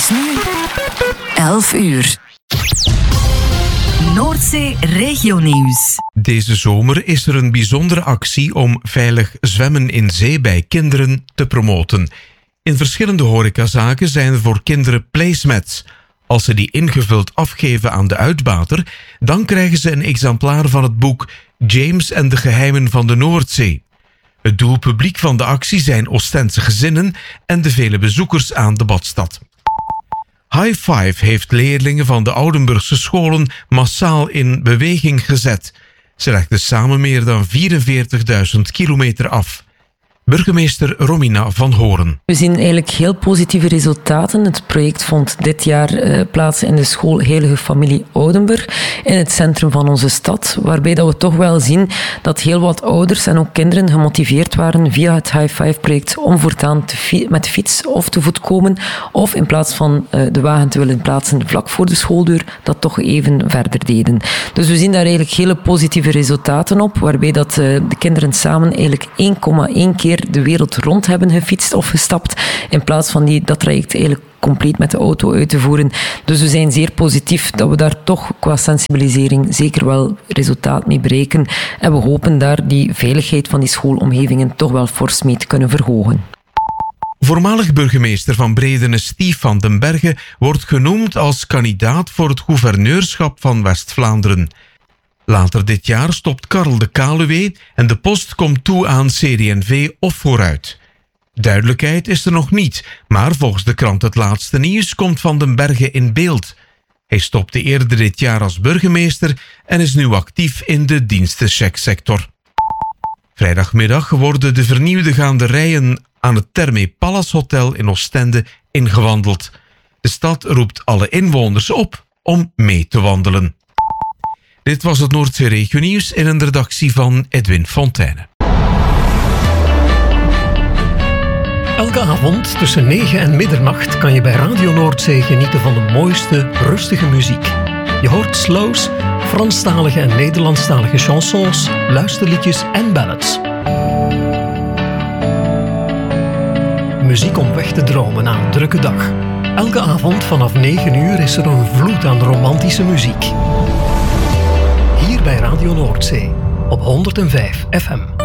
is nu 11 uur. Noordzee Regionieuws. Deze zomer is er een bijzondere actie om veilig zwemmen in zee bij kinderen te promoten. In verschillende horecazaken zijn er voor kinderen placemats. Als ze die ingevuld afgeven aan de uitbater, dan krijgen ze een exemplaar van het boek James en de geheimen van de Noordzee. Het doelpubliek van de actie zijn Oostense gezinnen en de vele bezoekers aan de badstad. High Five heeft leerlingen van de Oudenburgse scholen massaal in beweging gezet. Ze legden samen meer dan 44.000 kilometer af. Burgemeester Romina van Horen. We zien eigenlijk heel positieve resultaten. Het project vond dit jaar plaats in de school Heilige Familie Oudenburg, in het centrum van onze stad, waarbij dat we toch wel zien dat heel wat ouders en ook kinderen gemotiveerd waren via het High Five project om voortaan met de fiets of te voet komen, of in plaats van de wagen te willen plaatsen vlak voor de schooldeur, dat toch even verder deden. Dus we zien daar eigenlijk hele positieve resultaten op, waarbij dat de kinderen samen eigenlijk 1,1 keer de wereld rond hebben gefietst of gestapt, in plaats van dat traject eigenlijk compleet met de auto uit te voeren. Dus we zijn zeer positief dat we daar toch qua sensibilisering zeker wel resultaat mee bereiken. En we hopen daar die veiligheid van die schoolomgevingen toch wel fors mee te kunnen verhogen. Voormalig burgemeester van Bredene Stief van den Berge wordt genoemd als kandidaat voor het gouverneurschap van West-Vlaanderen. Later dit jaar stopt Karel de Kaluwe en de post komt toe aan CD&V of Vooruit. Duidelijkheid is er nog niet, maar volgens de krant Het Laatste Nieuws komt Van den Berge in beeld. Hij stopte eerder dit jaar als burgemeester en is nu actief in de dienstenchecksector. Vrijdagmiddag worden de vernieuwde gaanderijen aan het Therme Palace Hotel in Oostende ingewandeld. De stad roept alle inwoners op om mee te wandelen. Dit was het Noordzee Regionieuws in een redactie van Edwin Fonteyne. Elke avond tussen 9 en middernacht kan je bij Radio Noordzee genieten van de mooiste, rustige muziek. Je hoort slows, Franstalige en Nederlandstalige chansons, luisterliedjes en ballads. Muziek om weg te dromen na een drukke dag. Elke avond vanaf 9 uur is er een vloed aan romantische muziek. Hier bij Radio Noordzee op 105 FM.